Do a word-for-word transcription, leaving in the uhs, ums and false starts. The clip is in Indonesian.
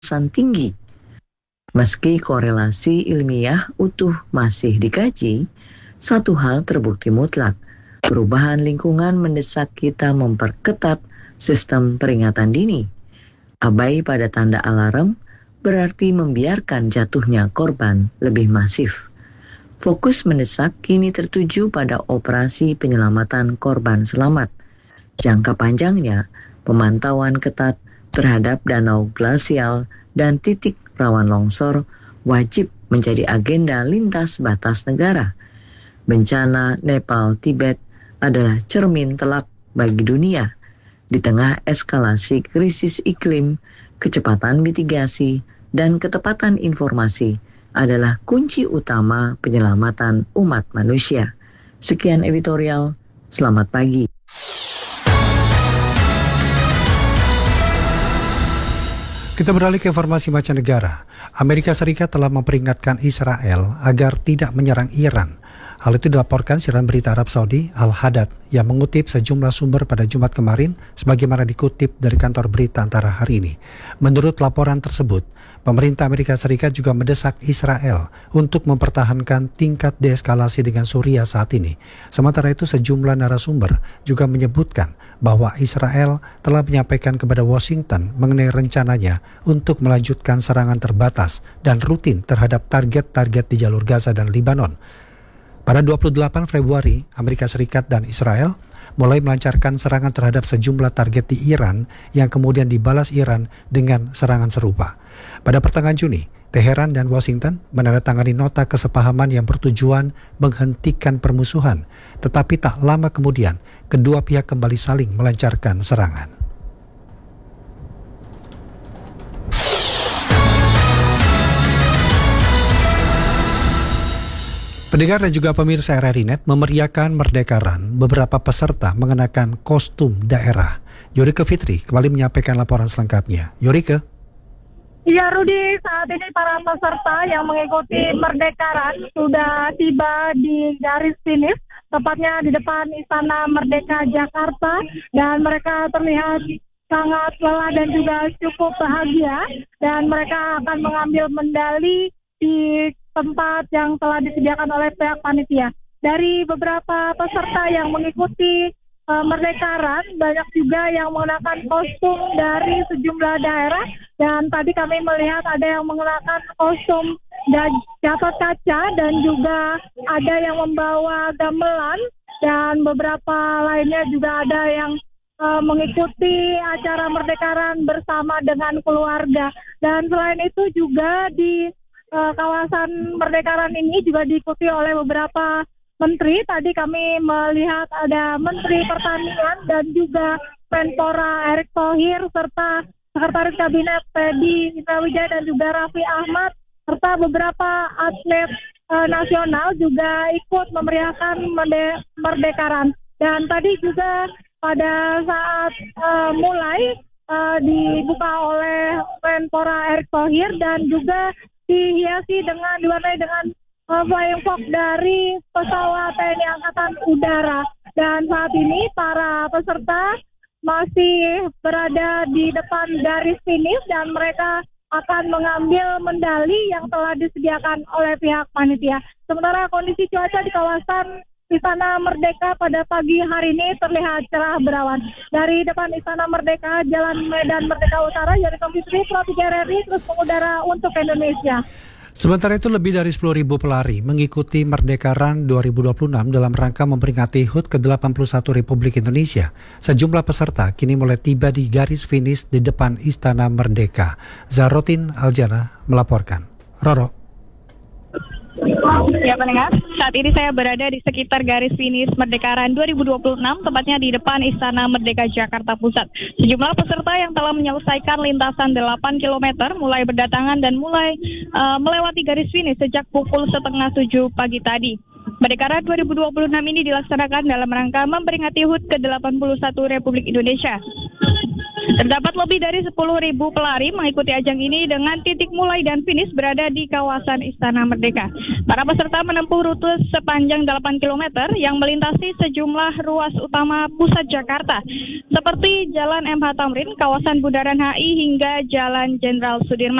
tinggi. Meski korelasi ilmiah utuh masih dikaji, satu hal terbukti mutlak. Perubahan lingkungan mendesak kita memperketat sistem peringatan dini. Abai pada tanda alarm berarti membiarkan jatuhnya korban lebih masif. Fokus mendesak kini tertuju pada operasi penyelamatan korban selamat. Jangka panjangnya, pemantauan ketat terhadap danau glasial dan titik rawan longsor wajib menjadi agenda lintas batas negara. Bencana Nepal Tibet adalah cermin telak bagi dunia. Di tengah eskalasi krisis iklim, kecepatan mitigasi dan ketepatan informasi adalah kunci utama penyelamatan umat manusia. Sekian editorial, selamat pagi. Kita beralih ke informasi mancanegara. Amerika Serikat telah memperingatkan Israel agar tidak menyerang Iran. Hal itu dilaporkan siaran berita Arab Saudi Al-Hadad yang mengutip sejumlah sumber pada Jumat kemarin sebagaimana dikutip dari kantor berita Antara hari ini. Menurut laporan tersebut, pemerintah Amerika Serikat juga mendesak Israel untuk mempertahankan tingkat deeskalasi dengan Suriah saat ini. Sementara itu sejumlah narasumber juga menyebutkan bahwa Israel telah menyampaikan kepada Washington mengenai rencananya untuk melanjutkan serangan terbatas dan rutin terhadap target-target di jalur Gaza dan Libanon. Pada dua puluh delapan Februari, Amerika Serikat dan Israel mulai melancarkan serangan terhadap sejumlah target di Iran yang kemudian dibalas Iran dengan serangan serupa. Pada pertengahan Juni, Teheran dan Washington menandatangani nota kesepahaman yang bertujuan menghentikan permusuhan, tetapi tak lama kemudian kedua pihak kembali saling melancarkan serangan. Pendengar dan juga pemirsa R R I Net memeriahkan Merdekaran, beberapa peserta mengenakan kostum daerah. Yorike Fitri kembali menyampaikan laporan selengkapnya. Yorike. Ya Rudi, saat ini para peserta yang mengikuti Merdekaran sudah tiba di garis finish, tepatnya di depan Istana Merdeka Jakarta, dan mereka terlihat sangat lelah dan juga cukup bahagia, dan mereka akan mengambil medali di tempat yang telah disediakan oleh pihak panitia. Dari beberapa peserta yang mengikuti uh, Merdekaran, banyak juga yang menggunakan kostum dari sejumlah daerah, dan tadi kami melihat ada yang menggunakan kostum Gatot Kaca dan juga ada yang membawa gamelan, dan beberapa lainnya juga ada yang uh, mengikuti acara Merdekaran bersama dengan keluarga. Dan selain itu juga di Uh, kawasan Merdekaran ini juga diikuti oleh beberapa menteri. Tadi kami melihat ada Menteri Pertanian dan juga Menpora Erick Thohir serta Sekretaris Kabinet Teddy Minahasa dan juga Raffi Ahmad serta beberapa atlet uh, nasional juga ikut memeriahkan merde- Merdekaran. Dan tadi juga pada saat uh, mulai uh, dibuka oleh Menpora Erick Thohir dan juga dihiasi dengan diwarnai dengan uh, flying fox dari pesawat T N I Angkatan Udara. Dan saat ini para peserta masih berada di depan garis finish dan mereka akan mengambil medali yang telah disediakan oleh pihak panitia. Sementara kondisi cuaca di kawasan Istana Merdeka pada pagi hari ini terlihat cerah berawan. Dari depan Istana Merdeka, Jalan Medan Merdeka Utara, Yorike Fitri, Provinsi R R I, terus mengudara untuk Indonesia. Sementara itu lebih dari sepuluh ribu pelari mengikuti Merdekaran dua ribu dua puluh enam dalam rangka memperingati H U T ke delapan puluh satu Republik Indonesia. Sejumlah peserta kini mulai tiba di garis finish di depan Istana Merdeka. Zarotin Aljana melaporkan. Roro. Ya pendengar, saat ini saya berada di sekitar garis finish Merdekaran dua ribu dua puluh enam, tepatnya di depan Istana Merdeka Jakarta Pusat. Sejumlah peserta yang telah menyelesaikan lintasan delapan kilometer mulai berdatangan dan mulai uh, melewati garis finish sejak pukul setengah tujuh pagi tadi. Merdekaran dua ribu dua puluh enam ini dilaksanakan dalam rangka memperingati H U T ke delapan puluh satu Republik Indonesia. Terdapat lebih dari sepuluh ribu pelari mengikuti ajang ini dengan titik mulai dan finish berada di kawasan Istana Merdeka. Para peserta menempuh rute sepanjang delapan kilometer yang melintasi sejumlah ruas utama pusat Jakarta, seperti Jalan M H Tamrin, kawasan Bundaran H I hingga Jalan Jenderal Sudirman.